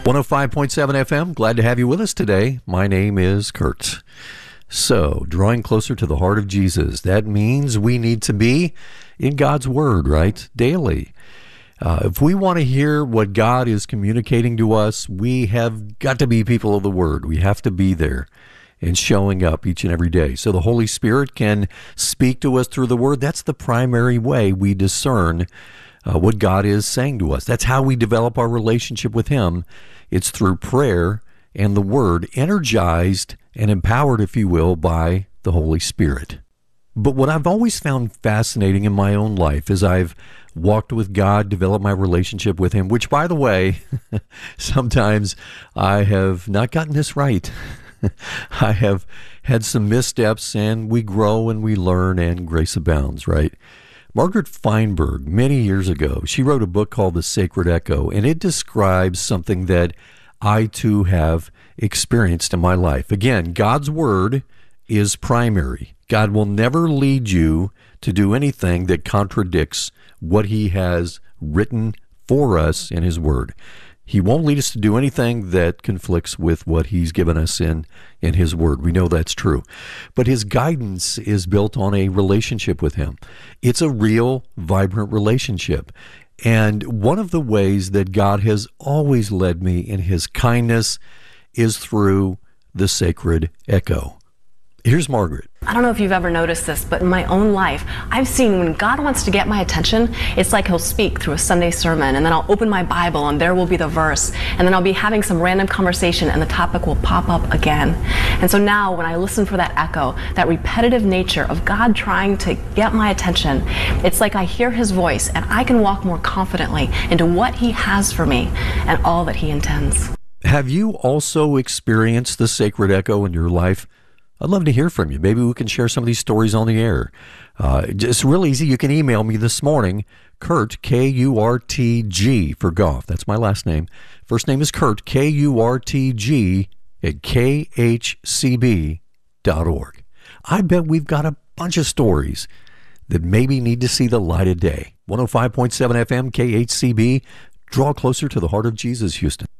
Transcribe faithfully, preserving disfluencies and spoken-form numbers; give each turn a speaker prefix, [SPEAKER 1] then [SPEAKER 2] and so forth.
[SPEAKER 1] one oh five point seven F M, glad to have you with us today. My name is Kurt. So, drawing closer to the heart of Jesus, that means we need to be in God's Word, right? Daily. Uh, if we want to hear what God is communicating to us, we have got to be people of the Word. We have to be there and showing up each and every day. So the Holy Spirit can speak to us through the Word. That's the primary way we discern uh, what God is saying to us. That's how we develop our relationship with Him. It's through prayer and the Word, energized and empowered, if you will, by the Holy Spirit. But what I've always found fascinating in my own life as I've walked with God, developed my relationship with Him, which, by the way, sometimes I have not gotten this right. I have had some missteps, and we grow and we learn, and grace abounds, right? Margaret Feinberg, many years ago, she wrote a book called The Sacred Echo, and it describes something that I too have experienced in my life. Again, God's Word is primary. God will never lead you to do anything that contradicts what He has written for us in His Word. He won't lead us to do anything that conflicts with what He's given us in, in His Word. We know that's true. But His guidance is built on a relationship with Him. It's a real, vibrant relationship. And one of the ways that God has always led me in His kindness is through the Sacred Echo. Here's Margaret.
[SPEAKER 2] I don't know if you've ever noticed this, but in my own life, I've seen when God wants to get my attention, it's like He'll speak through a Sunday sermon, and then I'll open my Bible and there will be the verse, and then I'll be having some random conversation and the topic will pop up again. And so now when I listen for that echo, that repetitive nature of God trying to get my attention, it's like I hear His voice and I can walk more confidently into what He has for me and all that He intends.
[SPEAKER 1] Have you also experienced the Sacred Echo in your life? I'd love to hear from you. Maybe we can share some of these stories on the air. Uh, it's real easy. You can email me this morning, Kurt, K U R T G for golf. That's my last name. First name is Kurt, K U R T G at K H C B dot org. I bet we've got a bunch of stories that maybe need to see the light of day. one oh five point seven F M, K H C B. Draw closer to the heart of Jesus, Houston.